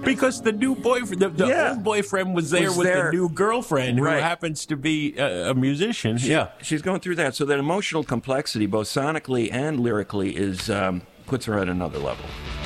Because the new boyfriend, the old boyfriend was there with the new girlfriend who happens to be a musician. She's going through that. So that emotional complexity, both sonically and lyrically, is puts her at another level.